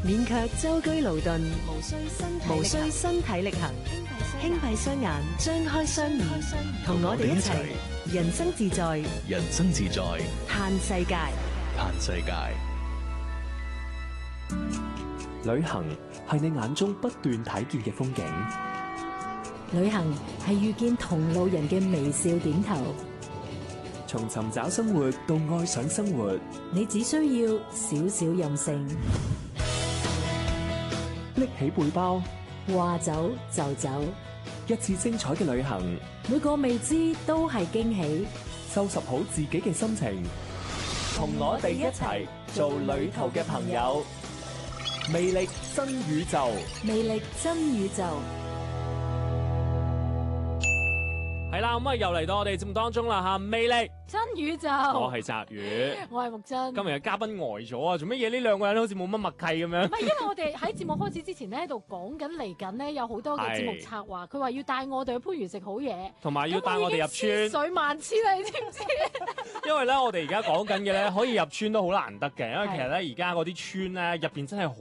免卻舟車勞頓，無需身體力行，輕閉雙眼，張開雙耳，同我哋一齊人生自在， 人生自在， 嘆世界。 嘆世界。 旅行係你眼中不斷睇見嘅風景， 旅行係遇見同路人嘅微笑點頭。 從尋找生活到愛上生活， 你只需要少少任性， 拎起背包， 話走就走， 一次精彩嘅旅行， 每個未知都係驚喜。 收拾好自己嘅心情，同我哋一齊做旅途嘅朋友。魅力新宇宙， 魅力真宇宙。 係啦，咁啊又嚟到我哋節目當中啦吓，魅力真宇宙。 我係澤宇， 我係木真。 今日嘅嘉賓呆咗啊！做乜嘢？呢兩個人好似冇乜默契咁樣。 唔係，因為我哋喺節目開始之前咧，喺度講緊嚟緊咧，有好多嘅節目策劃。佢話要帶我哋去番禺食好嘢， 同埋要帶我哋入村。 水萬千啊！你知唔知？ 因為咧，我哋而家講緊嘅咧，可以入村都好難得嘅，因為其實咧，而家嗰啲村咧入邊真係好